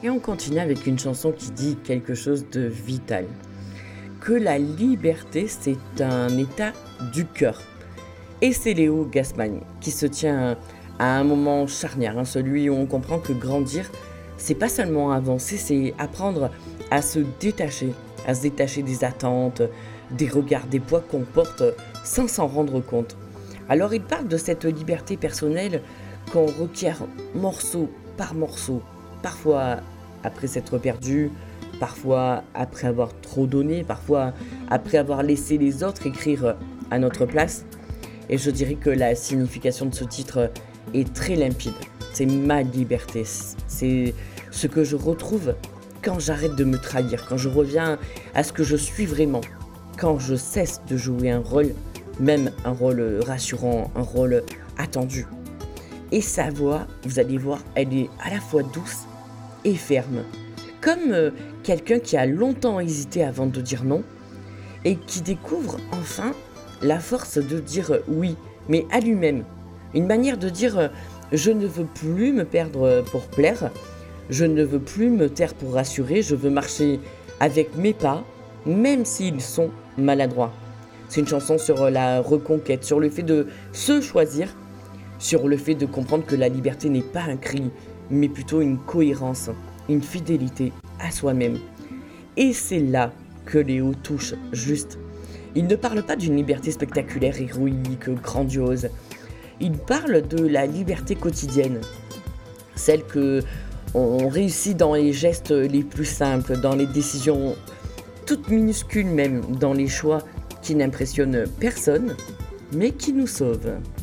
Et on continue avec une chanson qui dit quelque chose de vital. Que la liberté, c'est un état du cœur. Et c'est Léo Gassman qui se tient à un moment charnière, celui où on comprend que grandir, c'est pas seulement avancer, c'est apprendre à se détacher des attentes, des regards, des poids qu'on porte sans s'en rendre compte. Alors il parle de cette liberté personnelle qu'on requiert morceau par morceau, parfois après s'être perdu, parfois après avoir trop donné, parfois après avoir laissé les autres écrire à notre place. Et je dirais que la signification de ce titre est très limpide. C'est ma liberté, c'est ce que je retrouve quand j'arrête de me trahir, quand je reviens à ce que je suis vraiment, quand je cesse de jouer un rôle, même un rôle rassurant, un rôle attendu. Et sa voix, vous allez voir, elle est à la fois douce et ferme, comme quelqu'un qui a longtemps hésité avant de dire non et qui découvre enfin la force de dire oui, mais à lui-même. Une manière de dire je ne veux plus me perdre pour plaire, je ne veux plus me taire pour rassurer, je veux marcher avec mes pas, même s'ils sont maladroits. C'est une chanson sur la reconquête, sur le fait de se choisir, sur le fait de comprendre que la liberté n'est pas un cri, mais plutôt une cohérence, une fidélité à soi-même. Et c'est là que Léo touche juste. Il ne parle pas d'une liberté spectaculaire, héroïque, grandiose. Il parle de la liberté quotidienne, celle que on réussit dans les gestes les plus simples, dans les décisions toutes minuscules même, dans les choix qui n'impressionnent personne, mais qui nous sauvent.